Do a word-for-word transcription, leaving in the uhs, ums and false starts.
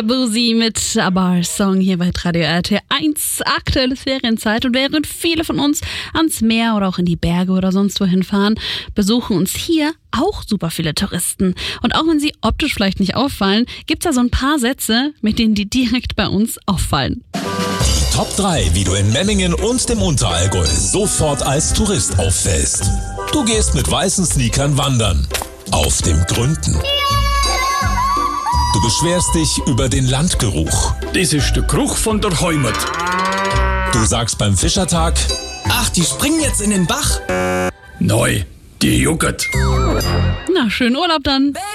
Busi mit Abar Song hier bei Radio R T eins. Aktuelle Ferienzeit, und während viele von uns ans Meer oder auch in die Berge oder sonst wohin fahren, besuchen uns hier auch super viele Touristen. Und auch wenn sie optisch vielleicht nicht auffallen, gibt's da so ein paar Sätze, mit denen die direkt bei uns auffallen. Die Top drei, wie du in Memmingen und dem Unterallgäu sofort als Tourist auffällst. Du gehst mit weißen Sneakern wandern. Auf dem Gründen. Du beschwerst dich über den Landgeruch. Das ist der Geruch von der Heimat. Du sagst beim Fischertag: Ach, die springen jetzt in den Bach. Neu, die juckert. Na, schönen Urlaub dann.